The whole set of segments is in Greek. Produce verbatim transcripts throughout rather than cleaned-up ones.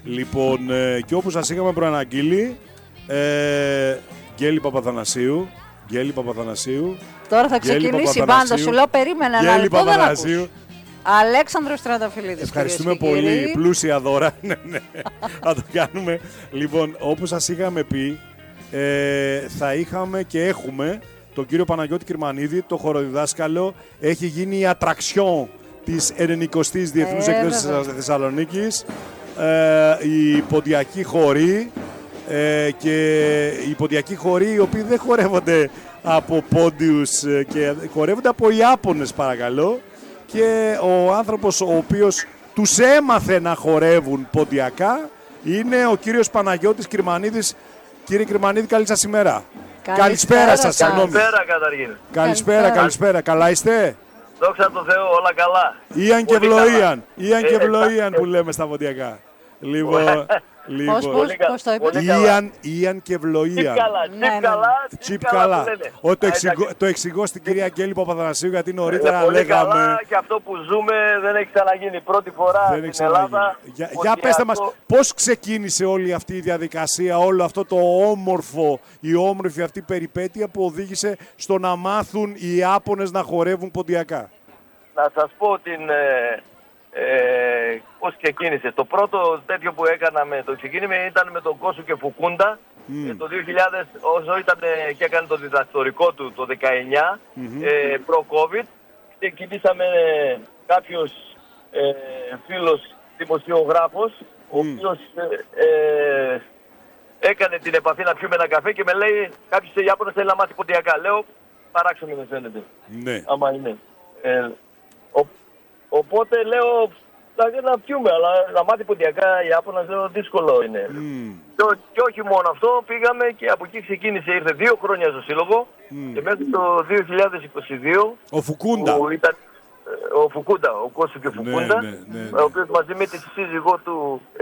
Λοιπόν, ε, και όπως σας είχαμε προαναγγείλει, ε, Γκέλη Παπαθανασίου, Γκέλη Παπαθανασίου. Τώρα θα ξεκινήσει η μπάντα, σου λέω περίμενε ένα λεπτό, δεν ακούς. Αλέξανδρος Τριανταφυλλίδης. Ευχαριστούμε πολύ, πλούσια δώρα. Ναι, ναι. Θα το κάνουμε. Λοιπόν, όπως σας είχαμε πει, ε, θα είχαμε και έχουμε τον κύριο Παναγιώτη Κυρμανίδη, το χοροδιδάσκαλο. Έχει γίνει η ατραξιόν της ενενηκοστής Διεθνούς ε, Εκδήλωσης της Θεσσαλονίκης. Ε, οι ποντιακοί χοροί ε, και οι ποντιακοί χοροί οι οποίοι δεν χορεύονται από πόντιους και χορεύονται από Ιάπωνες, παρακαλώ, και ο άνθρωπος ο οποίος τους έμαθε να χορεύουν ποντιακά είναι ο κύριος Παναγιώτης Κυρμανίδης. Κύριε Κυρμανίδη, καλή σας ημέρα. Καλησπέρα σας, συγγνώμη. Καλησπέρα, καταρχήν. Καλησπέρα, καλησπέρα. Καλά είστε? Δόξα τω Θεώ, όλα καλά. Ιαν και Βλοίαν. Ιαν και Βλοίαν που λέμε στα ποντιακά. Λοιπόν, Πώς, πώς, πώς το είπες? Ιαν, Ιαν και Βλοίαν. Τσιπ καλά, τσιπ καλά. Τσιπ καλά. Ο, το, εξηγώ, το εξηγώ στην κυρία Γκέλη Παπαθανασίου, γιατί νωρίτερα πολύ λέγαμε... Καλά, και αυτό που ζούμε δεν έχει ξαναγίνει πρώτη φορά δεν στην Ελλάδα. Για, για πέστε μας, πώς ξεκίνησε όλη αυτή η διαδικασία, όλο αυτό το όμορφο, η όμορφη αυτή περιπέτεια που οδήγησε στο να μάθουν οι Ιάπωνες να χορεύουν ποντιακά? Να σας πω την... Ε, Ε, πώς ξεκίνησε. Το πρώτο τέτοιο που έκαναμε, το ξεκίνημα ήταν με τον Κώσου και Φουκούντα mm. ε, το δύο χιλιάδες, όσο ήταν και έκανε το διδακτορικό του το δεκαεννιά, mm-hmm. ε, προ-COVID. Ξεκινήσαμε κάποιος ε, φίλος δημοσιογράφος, mm. ο οποίος ε, ε, έκανε την επαφή να πιούμε ένα καφέ και με λέει κάποιος σε Ιάπωνας θέλει να μάθει ποντιακά. Λέω, παράξενο με φαίνεται. Ναι. Άμα είναι. Ε, ο, Οπότε λέω, δηλαδή να πιούμε, αλλά να μάθει ποντιακά η Ιάπωνας, λέω, δύσκολο είναι. Mm. Και, και όχι μόνο αυτό, πήγαμε και από εκεί ξεκίνησε, ήρθε δύο χρόνια στο σύλλογο mm. και μέχρι το δύο χιλιάδες είκοσι δύο... Ο Φουκούντα. Που ήταν, ο Φουκούντα, ο Κώσου και Φουκούντα, ναι, ναι, ναι, ναι. ο οποίος μαζί με τη σύζυγό του ε,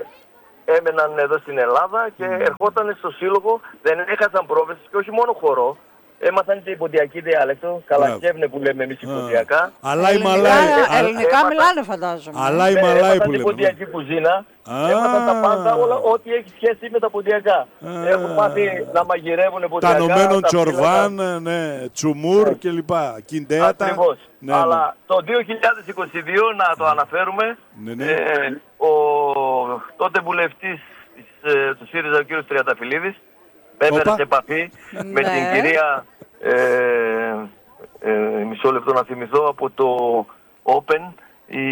έμεναν εδώ στην Ελλάδα και mm. ερχόταν στο σύλλογο, δεν έχασαν πρόβες και όχι μόνο χορό. Έμαθαν την ποντιακή διάλεκτο, καλακεύνε που λέμε εμείς οι ποντιακά. Αλλά η Μαλάι. Ελληνικά μιλάνε, φαντάζομαι. Αλλά η Μαλάι που λέμε. Έμαθαν την ποντιακή κουζίνα, έμαθαν τα πάντα, όλα ό,τι έχει σχέση με τα ποντιακά. Έχουν μάθει να μαγειρεύουν ποντιακά. Τανωμένων τσορβάν, ναι, τσουμούρ κλπ. Κιντέατα. Ακριβώς. Αλλά το δύο χιλιάδες είκοσι δύο, να το αναφέρουμε, ο τότε βουλευτής του ΣΥΡΙΖΑ, ο κ. Τριανταφυλλίδης, έφερε σε επαφή με την κυρία, ε, ε, μισό λεπτό να θυμηθώ, από το Open, η,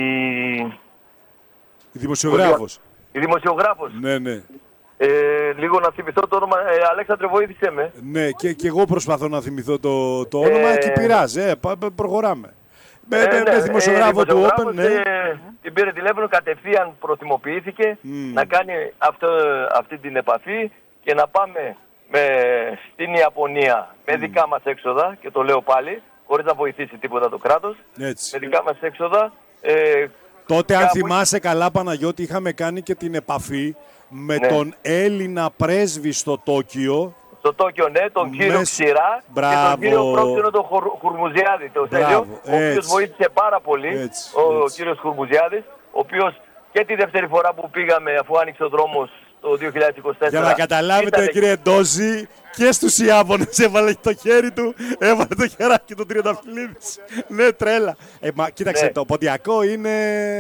η δημοσιογράφος. Η δημοσιογράφος. Ναι, ναι. Ε, λίγο να θυμηθώ το όνομα, ε, Αλέξανδρε, βοήθησέ με. Ναι, και, και εγώ προσπαθώ να θυμηθώ το, το όνομα ε, και πειράζει, ε, προχωράμε. Με, ε, με, ναι, με δημοσιογράφο ε, του Open, ναι. Ε, την πήρε τηλέφωνο, κατευθείαν προτιμοποιήθηκε mm. να κάνει αυτό, αυτή την επαφή και να πάμε με, στην Ιαπωνία με δικά μας έξοδα, και το λέω πάλι, χωρίς να βοηθήσει τίποτα το κράτος, έτσι. Με δικά μας έξοδα. Ε, Τότε, κάπου... αν θυμάσαι καλά, Παναγιώτη, είχαμε κάνει και την επαφή με ναι. τον Έλληνα πρέσβη στο Τόκιο. Στο Τόκιο, ναι, τον Μες... κύριο Ξηρά και τον κύριο Πρόξενο τον Χουρ, Χουρμουζιάδη, το Στέλιο, ο οποίος βοήθησε πάρα πολύ, έτσι, ο έτσι. κύριος Χουρμουζιάδης, ο οποίος και τη δεύτερη φορά που πήγαμε, αφού άνοιξε ο δρόμος το δύο χιλιάδες είκοσι τέσσερα. Για να καταλάβετε, ήταν... κύριε Ντόζη, και στους Ιάπωνες έβαλε το χέρι του, έβαλε το χεράκι του Τριανταφυλλίδης. Ναι, τρέλα. Ε, μα, κοίταξε, ναι. το ποντιακό είναι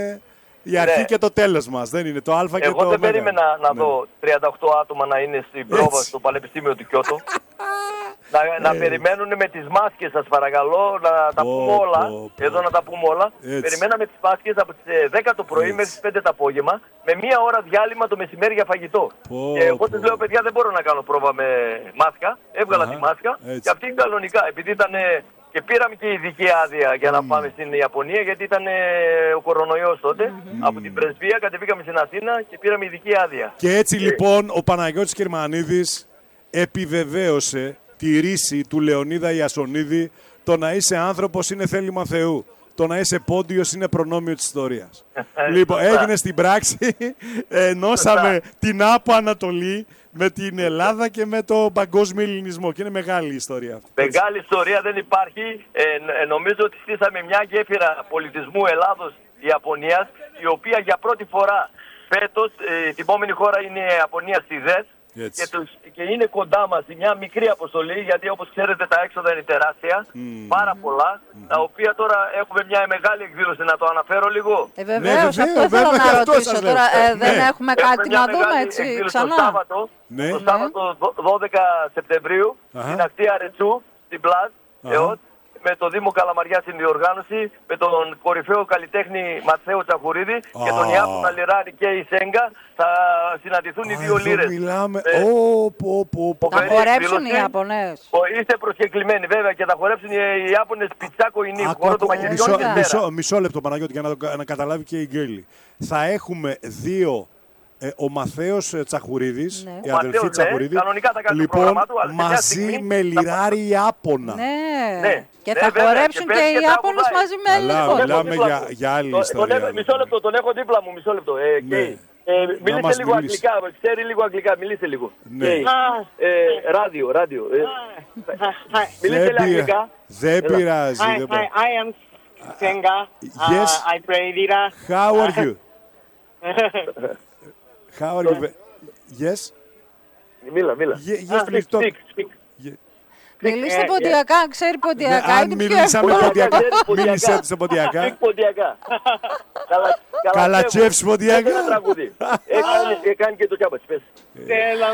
η αρχή ναι. και το τέλος μας. Δεν είναι το α και Εγώ το δεν μέγα. περίμενα να ναι. δω τριάντα οκτώ άτομα να είναι στην πρόβα στο Πανεπιστήμιο του Κιώτο. να, να περιμένουν με τις μάσκες, σας παρακαλώ, να τα πω, πούμε όλα. πω, πω. Εδώ να τα πούμε όλα. Έτσι. Περιμέναμε τις μάσκες από τις δέκα το πρωί μέχρι τις πέντε το απόγευμα, με μία ώρα διάλειμμα το μεσημέρι για φαγητό. Πω, και εγώ πω. τους λέω, παιδιά, δεν μπορώ να κάνω πρόβα με μάσκα. Έβγαλα Αχα, τη μάσκα έτσι. και αυτή είναι κανονικά, επειδή ήταν. Και πήραμε και ειδική άδεια για να mm. πάμε στην Ιαπωνία, γιατί ήταν ε, ο κορονοϊός τότε. Mm. Από την πρεσβεία κατεβήκαμε στην Αθήνα και πήραμε ειδική άδεια. Και έτσι και... λοιπόν ο Παναγιώτης Κυρμανίδης επιβεβαίωσε τη ρίση του Λεωνίδα Ιασονίδη, το να είσαι άνθρωπος είναι θέλημα Θεού. Το να είσαι πόντιος είναι προνόμιο της ιστορίας. Λοιπόν, έγινε στην πράξη, ενώσαμε την Άπο Ανατολή με την Ελλάδα και με τον παγκόσμιο ελληνισμό. Και είναι μεγάλη η ιστορία αυτή. Μεγάλη ιστορία, δεν υπάρχει. Ε, ε, νομίζω ότι στήσαμε μια γέφυρα πολιτισμού Ελλάδος-Ιαπωνίας, η οποία για πρώτη φορά φέτος ε, η επόμενη χώρα είναι η Ιαπωνία στη ΔΕΣ. Και, τους, και είναι κοντά μας μια μικρή αποστολή, γιατί όπως ξέρετε τα έξοδα είναι τεράστια, mm. πάρα πολλά, mm. τα οποία τώρα έχουμε μια μεγάλη εκδήλωση, να το αναφέρω λίγο. Ε, βεβαίως, ναι, αυτό ήθελα να ρωτήσω τώρα, ε, δεν ναι. έχουμε κάτι έχουμε να δούμε έτσι ξανά. Το Σάββατο, ναι. το Σάββατο δώδεκα Σεπτεμβρίου, uh-huh. στην ακτή Αρετσού, στην Πλάζ, uh-huh. ΕΟΤ, με το Δήμο Καλαμαριά στην διοργάνωση, με τον κορυφαίο καλλιτέχνη Ματθαίο Τσαχουρίδη oh. και τον Ιάπωνα Λιράρη και η Σέγγα. Θα συναντηθούν oh, οι δύο λίρες. Μιλάμε. Ε, oh, oh, oh, oh. Θα χορέψουν οι Ιάπωνες. Είστε προσκεκλημένοι βέβαια και θα χορέψουν οι Ιάπωνες πιτσάκο Ινίου. Μισό, μισό, μισό λεπτό Παναγιώτη για να, το, να καταλάβει και η Γκέλη. Θα έχουμε δύο. Ε, ο Μαθαίος Τσαχουρίδης, ναι. η αδελφή Τσαχουρίδη, ναι, λοιπόν, του, μαζί στιγμή, με Λιράρη Ιάπωνα. Ναι. ναι. Και θα ναι, χορέψουν και, και οι Ιάπωνες μαζί με Ελληνικό. Μιλάμε για, για άλλη το, ιστορία. Τον, μισό λεπτό, τον έχω δίπλα μου, μισό λεπτό. Ε, ναι. και, ε, μίλησε λίγο μιλήσει. αγγλικά, ξέρει λίγο αγγλικά, μιλήστε λίγο. Ναι. Και, ε, ράδιο, ράδιο. Ε, μιλήστε λίγο αγγλικά. Δεν πειράζει. Hi, hi, I am Senga. Yes. I pray Lira. How are you? How are you? Yes. Μίλα, μίλα. Yes, please talk. Μιλήστε ποντιακά, ξέρει ποντιακά. Αν μιλήσαμε ποντιακά, μίλησε σε ποντιακά. Καλατσέφς ποντιακά. Έκανε και το Τσάμπας.